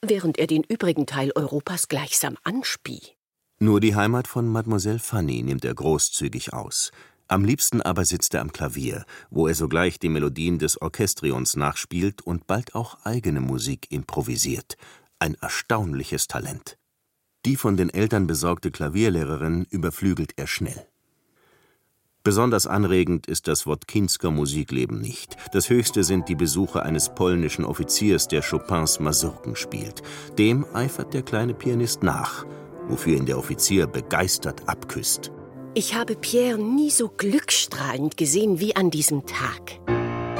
während er den übrigen Teil Europas gleichsam anspie. Nur die Heimat von Mademoiselle Fanny nimmt er großzügig aus. Am liebsten aber sitzt er am Klavier, wo er sogleich die Melodien des Orchestrions nachspielt und bald auch eigene Musik improvisiert. Ein erstaunliches Talent. Die von den Eltern besorgte Klavierlehrerin überflügelt er schnell. Besonders anregend ist das Wodkinsker Musikleben nicht. Das höchste sind die Besuche eines polnischen Offiziers, der Chopins Masurken spielt. Dem eifert der kleine Pianist nach, wofür ihn der Offizier begeistert abküsst. Ich habe Pierre nie so glückstrahlend gesehen wie an diesem Tag.